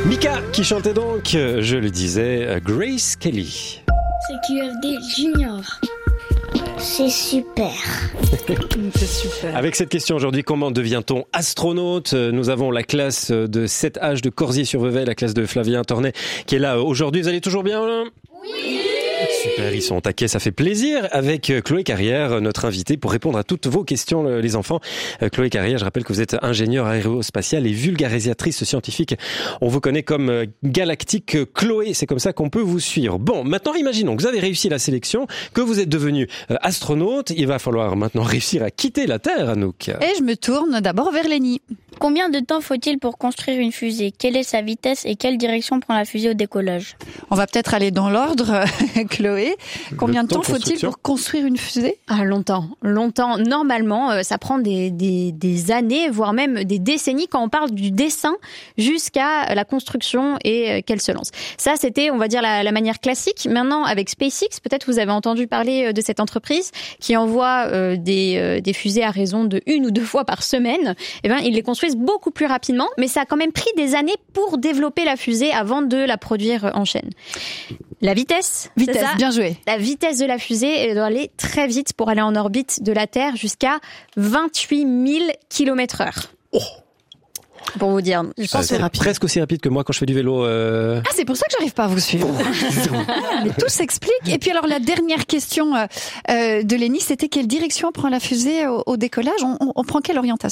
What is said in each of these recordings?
Mika qui chantait donc, je le disais, Grace Kelly. C'est QFD Junior. C'est super. C'est super. Avec cette question aujourd'hui, comment devient-on astronaute ? Nous avons la classe de 7H de Corsier-sur-Vevey, la classe de Flavien Tornet qui est là aujourd'hui. Vous allez toujours bien ? Oui. Super, ils sont au taquet, ça fait plaisir. Avec Chloé Carrière, notre invitée, pour répondre à toutes vos questions, les enfants. Chloé Carrière, je rappelle que vous êtes ingénieure aérospatiale et vulgarisatrice scientifique. On vous connaît comme Galactique Chloé, c'est comme ça qu'on peut vous suivre. Bon, maintenant, imaginons que vous avez réussi la sélection, que vous êtes devenu astronaute. Il va falloir maintenant réussir à quitter la Terre, Anouk. Et je me tourne d'abord vers Lénie. Combien de temps faut-il pour construire une fusée ? Quelle est sa vitesse et quelle direction prend la fusée au décollage ? On va peut-être aller dans l'ordre, Chloé. Combien de temps faut-il pour construire une fusée ? Longtemps. Normalement, ça prend des années, voire même des décennies quand on parle du dessin jusqu'à la construction et qu'elle se lance. Ça, c'était, on va dire, la manière classique. Maintenant, avec SpaceX, peut-être vous avez entendu parler de cette entreprise qui envoie des fusées à raison de 1 ou 2 fois par semaine. Eh ben, ils les construisent beaucoup plus rapidement, mais ça a quand même pris des années pour développer la fusée avant de la produire en chaîne. La vitesse, c'est ça. Bien joué. La vitesse de la fusée, elle doit aller très vite pour aller en orbite de la Terre jusqu'à 28 000 km/h. Oh. Pour vous dire, je pense que c'est presque aussi rapide que moi quand je fais du vélo. C'est pour ça que j'arrive pas à vous suivre. Mais tout s'explique. Et puis alors la dernière question de Lénie, c'était quelle direction prend la fusée au décollage ? On prend quelle orientation ?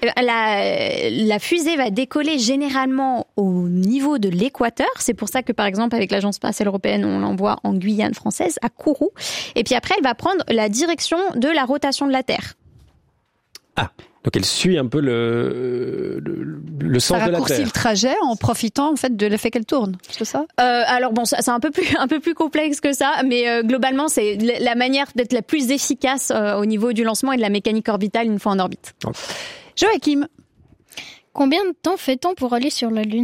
La fusée va décoller généralement au niveau de l'équateur. C'est pour ça que par exemple avec l'Agence spatiale européenne, on l'envoie en Guyane française, à Kourou. Et puis après, elle va prendre la direction de la rotation de la Terre. Ah. Donc elle suit un peu le sens de la Terre. Ça raccourcit le trajet en profitant en fait de l'effet qu'elle tourne, c'est ça ? Alors bon, c'est un peu plus complexe que ça, mais globalement c'est la manière d'être la plus efficace au niveau du lancement et de la mécanique orbitale une fois en orbite. Joachim, combien de temps fait-on pour aller sur la Lune ?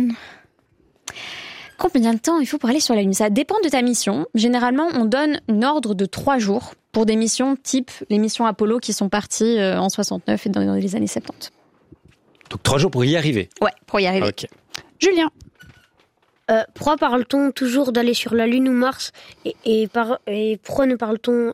Combien de temps il faut pour aller sur la Lune ? Ça dépend de ta mission. Généralement, on donne un ordre de 3 jours pour des missions type les missions Apollo qui sont parties en 69 et dans les années 70. Donc 3 jours pour y arriver ? Ouais, pour y arriver. Ok. Julien. Pourquoi parle-t-on toujours d'aller sur la Lune ou Mars et pourquoi ne parle-t-on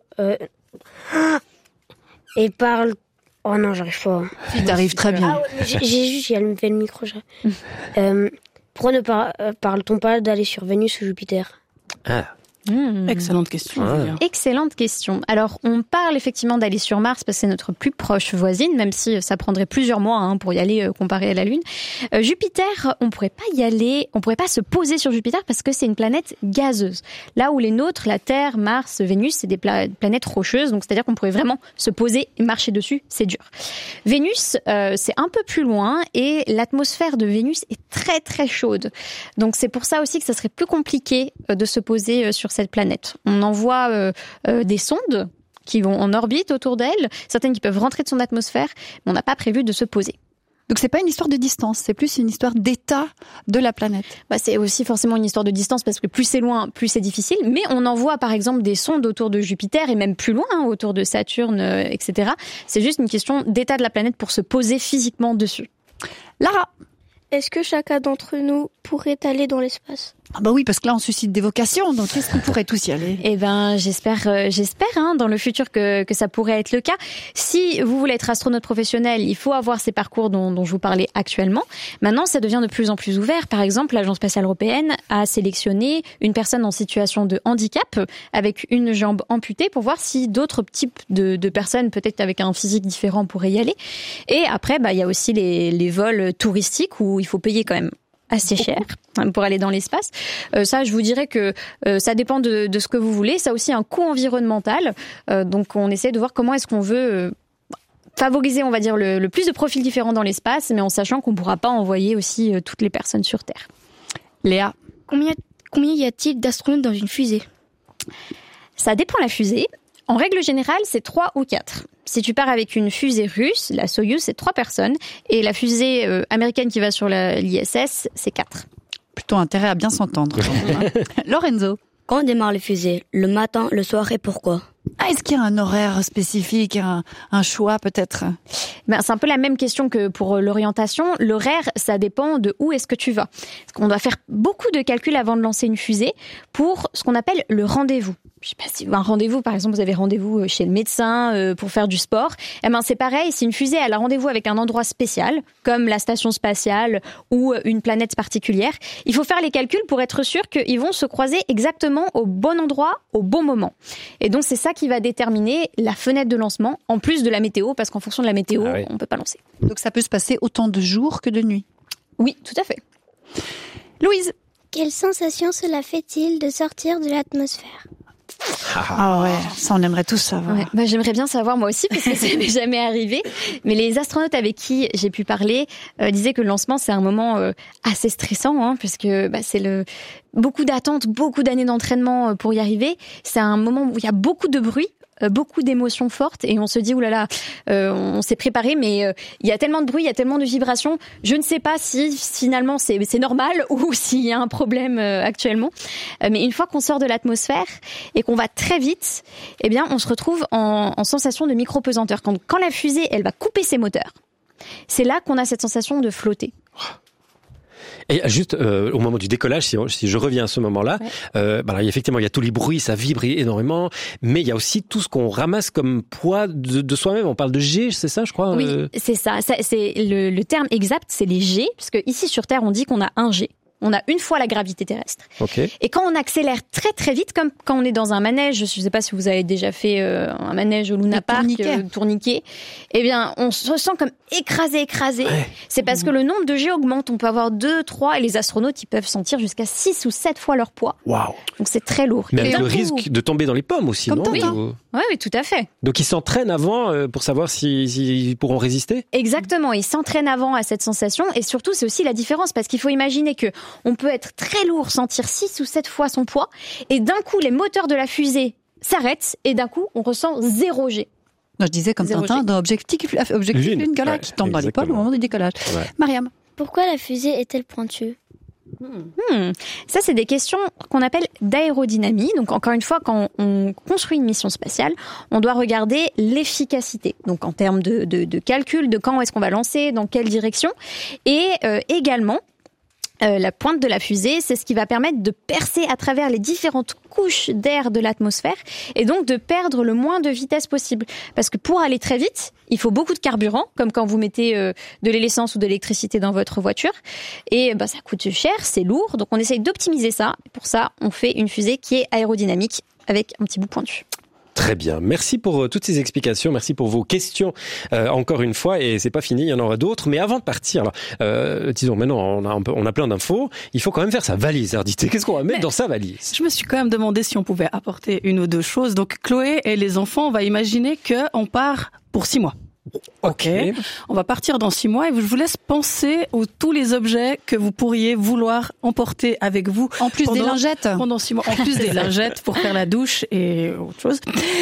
Oh non, j'arrive pas. Tu t'arrives très bien. J'ai levé le micro. Pourquoi ne parle-t-on pas d'aller sur Vénus ou Jupiter ? Excellente question. Excellente question. Alors, on parle effectivement d'aller sur Mars parce que c'est notre plus proche voisine, même si ça prendrait plusieurs mois pour y aller comparé à la Lune. Jupiter, on pourrait pas y aller, on pourrait pas se poser sur Jupiter parce que c'est une planète gazeuse. Là où les nôtres, la Terre, Mars, Vénus, c'est des planètes rocheuses, donc c'est-à-dire qu'on pourrait vraiment se poser et marcher dessus, c'est dur. Vénus, c'est un peu plus loin et l'atmosphère de Vénus est très très chaude. Donc c'est pour ça aussi que ça serait plus compliqué de se poser sur cette planète. On envoie des sondes qui vont en orbite autour d'elle, certaines qui peuvent rentrer de son atmosphère, mais on n'a pas prévu de se poser. Donc c'est pas une histoire de distance, c'est plus une histoire d'état de la planète. C'est aussi forcément une histoire de distance parce que plus c'est loin, plus c'est difficile. Mais on envoie par exemple des sondes autour de Jupiter et même plus loin, autour de Saturne, etc. C'est juste une question d'état de la planète pour se poser physiquement dessus. Lara. Est-ce que chacun d'entre nous pourrait aller dans l'espace ? Oui, parce que là on suscite des vocations, donc est-ce qu'on pourrait tous y aller ? J'espère dans le futur que ça pourrait être le cas. Si vous voulez être astronaute professionnel, il faut avoir ces parcours dont je vous parlais actuellement. Maintenant, ça devient de plus en plus ouvert. Par exemple, l'Agence spatiale européenne a sélectionné une personne en situation de handicap avec une jambe amputée pour voir si d'autres types de personnes, peut-être avec un physique différent, pourraient y aller. Et après, il y a aussi les vols touristiques où il faut payer quand même assez cher pour aller dans l'espace. Ça, je vous dirais que ça dépend de ce que vous voulez. Ça a aussi un coût environnemental. Donc, on essaie de voir comment est-ce qu'on veut favoriser, on va dire, le plus de profils différents dans l'espace, mais en sachant qu'on ne pourra pas envoyer aussi toutes les personnes sur Terre. Léa. Combien y a-t-il d'astronautes dans une fusée ? Ça dépend de la fusée. En règle générale, c'est 3 ou 4. Si tu pars avec une fusée russe, la Soyouz, c'est 3 personnes. Et la fusée américaine qui va sur l'ISS, c'est 4. Plutôt intérêt à bien s'entendre. Lorenzo. Quand démarrent les fusées ? Le matin, le soir et pourquoi ? Est-ce qu'il y a un horaire spécifique, un choix peut-être? C'est un peu la même question que pour l'orientation. L'horaire, ça dépend de où est-ce que tu vas. Parce qu'on doit faire beaucoup de calculs avant de lancer une fusée pour ce qu'on appelle le rendez-vous. Je sais pas si un rendez-vous, par exemple, vous avez rendez-vous chez le médecin pour faire du sport. C'est pareil, si une fusée elle a rendez-vous avec un endroit spécial, comme la station spatiale ou une planète particulière, il faut faire les calculs pour être sûr qu'ils vont se croiser exactement au bon endroit, au bon moment. Et donc, c'est ça qui va déterminer la fenêtre de lancement, en plus de la météo, parce qu'en fonction de la météo, on peut pas lancer. Donc, ça peut se passer autant de jours que de nuit. Oui, tout à fait. Louise. Quelle sensation cela fait-il de sortir de l'atmosphère? Ah ouais, ça on aimerait tous savoir. Ouais, j'aimerais bien savoir moi aussi parce que ça m'est jamais arrivé. Mais les astronautes avec qui j'ai pu parler disaient que le lancement c'est un moment assez stressant puisque c'est beaucoup d'attentes, beaucoup d'années d'entraînement pour y arriver. C'est un moment où il y a beaucoup de bruit. Beaucoup d'émotions fortes et on se dit oulala, on s'est préparé mais il y a tellement de bruit, il y a tellement de vibrations, je ne sais pas si finalement c'est normal ou s'il y a un problème actuellement. Mais une fois qu'on sort de l'atmosphère et qu'on va très vite, eh bien on se retrouve en sensation de micro-pesanteur. Quand la fusée elle va couper ses moteurs, c'est là qu'on a cette sensation de flotter. Et juste au moment du décollage, si je reviens à ce moment-là, effectivement, il y a tous les bruits, ça vibre énormément, mais il y a aussi tout ce qu'on ramasse comme poids de soi-même. On parle de G, c'est ça, je crois. Oui, c'est ça. C'est le terme exact, c'est les G, puisque ici sur Terre, on dit qu'on a un G. On a une fois la gravité terrestre. Okay. Et quand on accélère très très vite, comme quand on est dans un manège, je ne sais pas si vous avez déjà fait un manège au Luna Park, tourniquet, eh bien on se sent comme écrasé. Ouais. C'est parce que le nombre de G augmente. On peut avoir 2, 3, et les astronautes ils peuvent sentir jusqu'à 6 ou 7 fois leur poids. Waouh. Donc c'est très lourd. Mais avec le risque de tomber dans les pommes aussi, comme non? Oui, tout à fait. Donc ils s'entraînent avant pour savoir s'ils pourront résister? Exactement, ils s'entraînent avant à cette sensation et surtout c'est aussi la différence parce qu'il faut imaginer que on peut être très lourd, sentir 6 ou 7 fois son poids et d'un coup les moteurs de la fusée s'arrêtent et d'un coup on ressent 0 G. Non, je disais comme Tintin dans Objectif Lune Gala qui tombe dans les pommes au moment du décollage. Ouais. Mariam. Pourquoi la fusée est-elle pointue? Ça, c'est des questions qu'on appelle d'aérodynamie. Donc, encore une fois, quand on construit une mission spatiale, on doit regarder l'efficacité. Donc, en termes de calcul, de quand est-ce qu'on va lancer, dans quelle direction. Et également, la pointe de la fusée, c'est ce qui va permettre de percer à travers les différentes couches d'air de l'atmosphère et donc de perdre le moins de vitesse possible. Parce que pour aller très vite, il faut beaucoup de carburant, comme quand vous mettez de l'essence ou de l'électricité dans votre voiture. Et ça coûte cher, c'est lourd, donc on essaye d'optimiser ça. Pour ça, on fait une fusée qui est aérodynamique avec un petit bout pointu. Très bien. Merci pour toutes ces explications. Merci pour vos questions encore une fois. Et c'est pas fini, il y en aura d'autres. Mais avant de partir, disons maintenant, on a plein d'infos. Il faut quand même faire sa valise, Ardité. Qu'est-ce qu'on va mettre dans sa valise? Je me suis quand même demandé si on pouvait apporter une ou deux choses. Donc Chloé et les enfants, on va imaginer qu'on part pour 6 mois. Ok. On va partir dans 6 mois et je vous laisse penser aux tous les objets que vous pourriez vouloir emporter avec vous. En plus des lingettes. Pendant 6 mois. En plus des lingettes pour faire la douche et autre chose.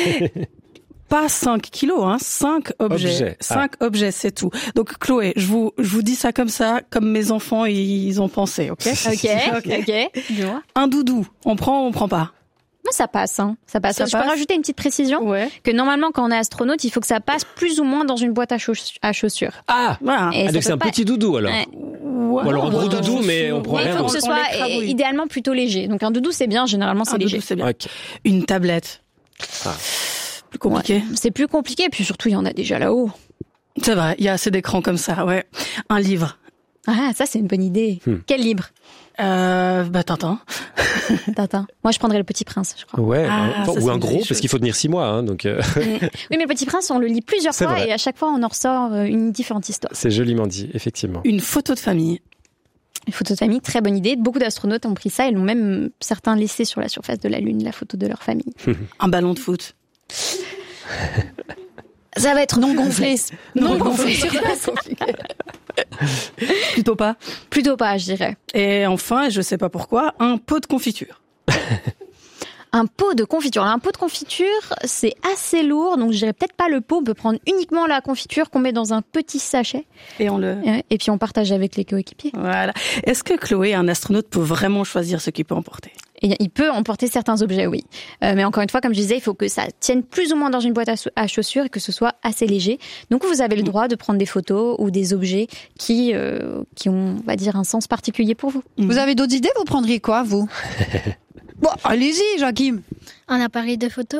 Pas 5 kilos, 5 objets. 5 objets, c'est tout. Donc Chloé, je vous dis ça, comme mes enfants ils ont pensé, ok? Ok. Un doudou, on prend ou on prend pas? Non, ça passe. Ça passe. Je peux rajouter une petite précision que normalement, quand on est astronaute, il faut que ça passe plus ou moins dans une boîte à chaussures. Ah, voilà. Donc c'est un petit doudou alors. Ou alors un gros doudou, mais on prend rien. Il faut que ce soit idéalement plutôt léger. Donc un doudou, c'est bien. Généralement, c'est léger. C'est bien. Okay. Une tablette. Plus compliqué. Ouais, c'est plus compliqué. Puis surtout, il y en a déjà là-haut. C'est vrai. Il y a assez d'écrans comme ça. Ouais. Un livre. Ah, ça, c'est une bonne idée. Quel livre? Tintin. Tintin. Moi, je prendrais Le Petit Prince, je crois. Ouais, ou un gros, parce qu'il faut tenir 6 mois, donc. Oui, mais Le Petit Prince, on le lit plusieurs fois et à chaque fois, on en ressort une différente histoire. C'est joliment dit, effectivement. Une photo de famille. Une photo de famille, très bonne idée. Beaucoup d'astronautes ont pris ça et l'ont même certains laissé sur la surface de la Lune, la photo de leur famille. Un ballon de foot. Ça va être non gonflé. Non gonflé. Plutôt pas, je dirais. Et enfin, je sais pas pourquoi, un pot de confiture. Un pot de confiture. Alors, un pot de confiture, c'est assez lourd, donc je dirais peut-être pas le pot. On peut prendre uniquement la confiture qu'on met dans un petit sachet. Et puis on partage avec les coéquipiers. Voilà. Est-ce que Chloé, un astronaute, peut vraiment choisir ce qu'il peut emporter? Et il peut emporter certains objets, oui. Mais encore une fois, comme je disais, il faut que ça tienne plus ou moins dans une boîte à chaussures et que ce soit assez léger. Donc vous avez le droit de prendre des photos ou des objets qui ont, on va dire, un sens particulier pour vous. Vous avez d'autres idées? Vous prendriez quoi, vous? Bon, allez-y, Joachim. Un appareil de photo.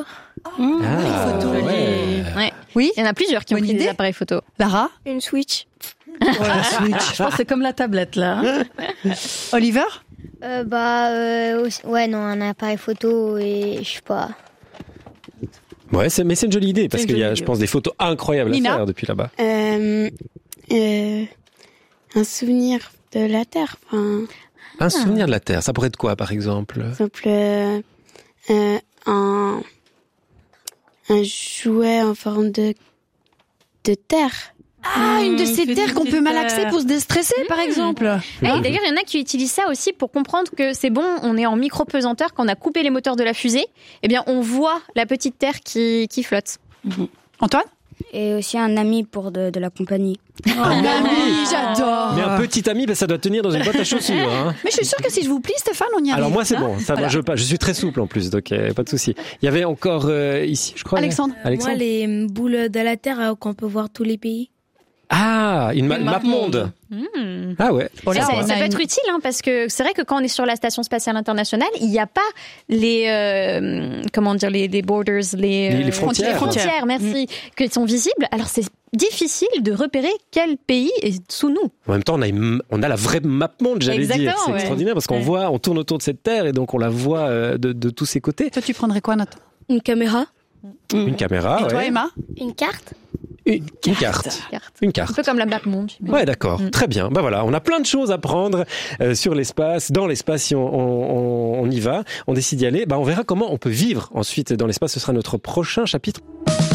Ouais. Oui. Il y en a plusieurs qui ont Bonne pris idée. des appareils photo. Lara? Une Switch. Je pense que c'est comme la tablette, là. Oliver? Ouais, non, un appareil photo et je sais pas. Ouais, mais c'est une jolie idée parce C'est une qu'il y a, jolie je pense, des photos incroyables Nina à faire depuis là-bas. Un souvenir de la Terre. Enfin, Un souvenir de la Terre, ça pourrait être quoi, par exemple? par exemple, un jouet en forme de terre. Ah, une de ces petite terres qu'on peut terre. malaxer pour se déstresser, par exemple. Et d'ailleurs, il y en a qui utilisent ça aussi pour comprendre que c'est bon, on est en micro-pesanteur, quand on a coupé les moteurs de la fusée, eh bien, on voit la petite terre qui flotte. Antoine? Et aussi un ami pour de la compagnie. Un ami, j'adore. Mais un petit ami, ça doit tenir dans une boîte à chaussures. Hein. Mais je suis sûre que si je vous plie, Stéphane, on y arrive. Alors moi, c'est bon. Ça, Voilà. je suis très souple en plus, donc pas de souci. Il y avait encore ici, je crois. Alexandre. Moi, les boules de la Terre qu'on peut voir tous les pays. Ah, une map monde. Ah ouais. Oh là, ça on ça a peut une- être utile, hein, parce que c'est vrai que quand on est sur la station spatiale internationale, il n'y a pas les comment dire les borders, Les frontières. les frontières, merci, qui sont visibles. Alors c'est difficile de repérer quel pays est sous nous. En même temps, on a la vraie map monde, j'allais dire. Exactement, C'est ouais. extraordinaire parce qu'on on tourne autour de cette terre et donc on la voit de tous ses côtés. Toi, tu prendrais quoi, Nathan? Une caméra. Une caméra, Et toi, ouais. Emma? Une carte. Une carte. Une Un carte. peu comme la map monde. Ouais, d'accord. Très bien. Bah voilà, on a plein de choses à prendre sur l'espace, dans l'espace si on y va, on décide d'y aller. Bah on verra comment on peut vivre ensuite dans l'espace. Ce sera notre prochain chapitre.